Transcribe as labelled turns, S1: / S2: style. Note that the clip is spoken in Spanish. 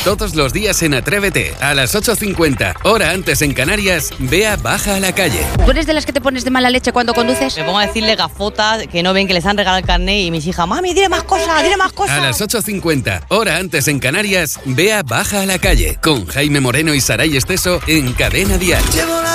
S1: Todos los días en Atrévete, a las 8:50, hora antes en Canarias, Bea baja a la calle.
S2: ¿Tú eres de las que te pones de mala leche cuando conduces?
S3: Me pongo a decirle gafotas que no ven que les han regalado el carnet y mis hijas, mami, dile más cosas, dile más cosas.
S1: A las 8:50, hora antes en Canarias, Bea baja a la calle, con Jaime Moreno y Saray Esteso en Cadena Dial.